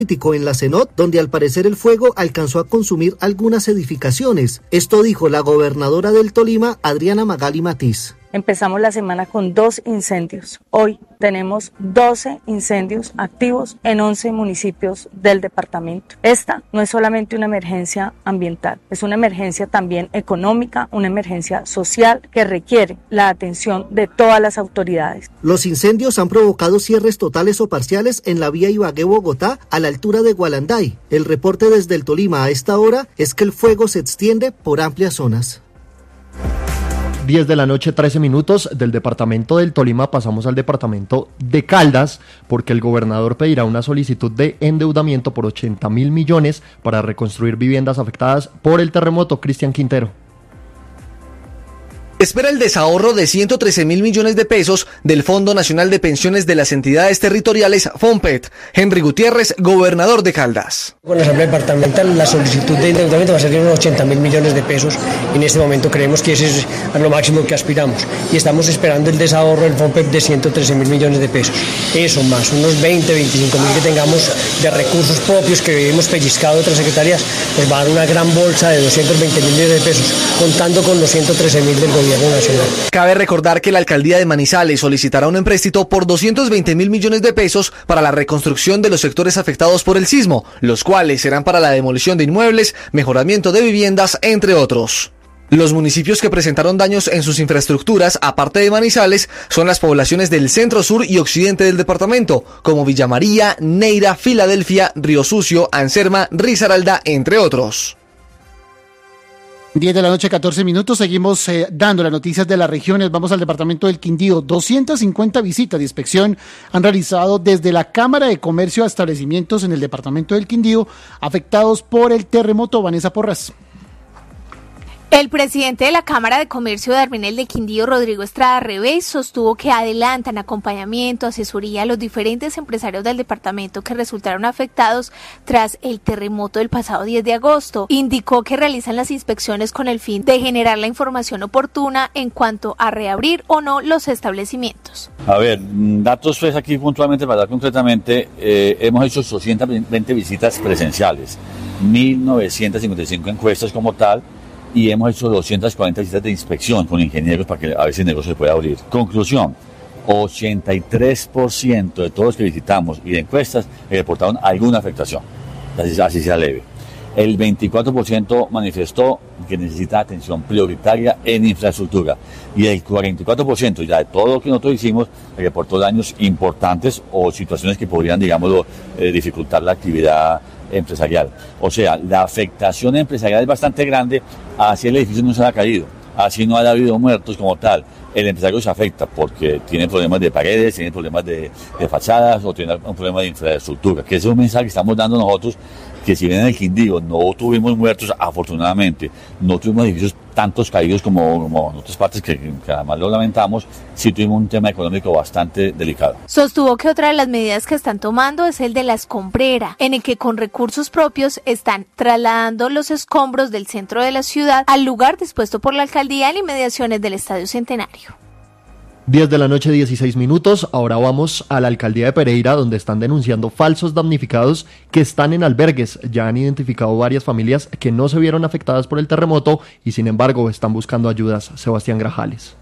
en la CENOT, donde al parecer el fuego alcanzó a consumir algunas edificaciones. Esto dijo la gobernadora del Tolima, Adriana Magali Matiz. Empezamos la semana con 2 incendios. Hoy tenemos 12 incendios activos en 11 municipios del departamento. Esta no es solamente una emergencia ambiental, es una emergencia también económica, una emergencia social que requiere la atención de todas las autoridades. Los incendios han provocado cierres totales o parciales en la vía Ibagué-Bogotá a la altura de Gualanday. El reporte desde el Tolima a esta hora es que el fuego se extiende por amplias zonas. 10 de la noche, 13 minutos, del departamento del Tolima pasamos al departamento de Caldas, porque el gobernador pedirá una solicitud de endeudamiento por 80.000 millones para reconstruir viviendas afectadas por el terremoto. Cristian Quintero. Espera el desahorro de 113.000 millones de pesos del Fondo Nacional de Pensiones de las Entidades Territoriales, FONPET. Henry Gutiérrez, gobernador de Caldas. Con la Asamblea Departamental, la solicitud de endeudamiento va a ser de unos 80.000 millones de pesos. En este momento creemos que ese es a lo máximo que aspiramos. Y estamos esperando el desahorro del FONPET de 113.000 millones de pesos. Eso más unos 20, 25.000 que tengamos de recursos propios que hemos pellizcado de otras secretarías, pues va a dar una gran bolsa de 220.000 millones de pesos, contando con los 113.000 del gobierno nacional. Cabe recordar que la alcaldía de Manizales solicitará un empréstito por 220.000 millones de pesos para la reconstrucción de los sectores afectados por el sismo, los cuales serán para la demolición de inmuebles, mejoramiento de viviendas, entre otros. Los municipios que presentaron daños en sus infraestructuras, aparte de Manizales, son las poblaciones del centro, sur y occidente del departamento, como Villa María, Neira, Filadelfia, Río Sucio, Anserma, Risaralda, entre otros. 10 de la noche, 14 minutos, seguimos dando las noticias de las regiones. Vamos al departamento del Quindío. 250 visitas de inspección han realizado desde la Cámara de Comercio a establecimientos en el departamento del Quindío afectados por el terremoto. Vanessa Porras. El presidente de la Cámara de Comercio de Armenel de Quindío, Rodrigo Estrada Revés, sostuvo que adelantan acompañamiento, asesoría a los diferentes empresarios del departamento que resultaron afectados tras el terremoto del pasado 10 de agosto. Indicó que realizan las inspecciones con el fin de generar la información oportuna en cuanto a reabrir o no los establecimientos. A ver, datos pues aquí puntualmente para dar concretamente, hemos hecho 220 visitas presenciales, 1.955 encuestas como tal, y hemos hecho 240 visitas de inspección con ingenieros para que a veces el negocio se pueda abrir. Conclusión, 83% de todos los que visitamos y de encuestas reportaron alguna afectación, así sea leve. El 24% manifestó que necesita atención prioritaria en infraestructura y el 44% ya de todo lo que nosotros hicimos reportó daños importantes o situaciones que podrían, digámoslo, dificultar la actividad empresarial. O sea, la afectación empresarial es bastante grande, así el edificio no se ha caído, así no ha habido muertos como tal. El empresario se afecta porque tiene problemas de paredes, tiene problemas de fachadas o tiene un problema de infraestructura, que ese es un mensaje que estamos dando nosotros, que si bien en el Quindío no tuvimos muertos, afortunadamente, no tuvimos edificios tantos caídos como en otras partes que además lo lamentamos, sí tuvimos un tema económico bastante delicado. Sostuvo que otra de las medidas que están tomando es el de la escombrera, en el que con recursos propios están trasladando los escombros del centro de la ciudad al lugar dispuesto por la alcaldía en inmediaciones del Estadio Centenario. 10 de la noche, 16 minutos. Ahora vamos a la alcaldía de Pereira, donde están denunciando falsos damnificados que están en albergues. Ya han identificado varias familias que no se vieron afectadas por el terremoto y sin embargo están buscando ayudas. Sebastián Grajales.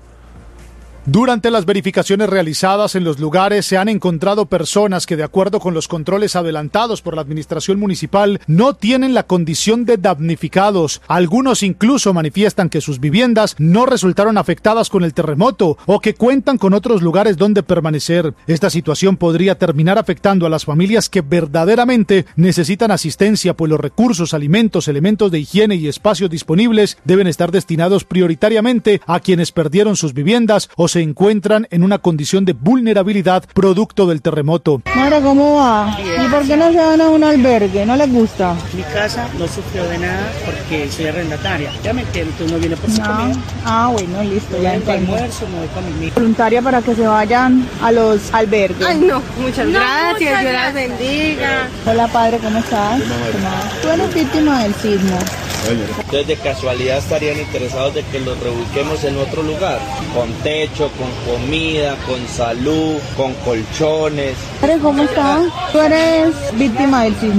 Durante las verificaciones realizadas en los lugares se han encontrado personas que, de acuerdo con los controles adelantados por la administración municipal, no tienen la condición de damnificados. Algunos incluso manifiestan que sus viviendas no resultaron afectadas con el terremoto o que cuentan con otros lugares donde permanecer. Esta situación podría terminar afectando a las familias que verdaderamente necesitan asistencia, pues los recursos, alimentos, elementos de higiene y espacios disponibles deben estar destinados prioritariamente a quienes perdieron sus viviendas o se encuentran en una condición de vulnerabilidad producto del terremoto. Madre, ¿cómo va? ¿Y por qué no se van a un albergue? ¿No les gusta? Mi casa no sufrió de nada porque soy arrendataria. Ya me entiendo, tú no vienes por su comida. Ah, bueno, listo, no ya entiendo. entiendo. Almuerzo, no voy con mi niño. Voluntaria para que se vayan a los albergues. Ay, no, muchas gracias, Dios las bendiga. Hola, padre, ¿cómo estás? Tú eres víctima del sismo. Entonces, de casualidad estarían interesados de que los reubiquemos en otro lugar, con techo, con comida, con salud, con colchones. ¿Cómo está? Tú eres víctima del sismo.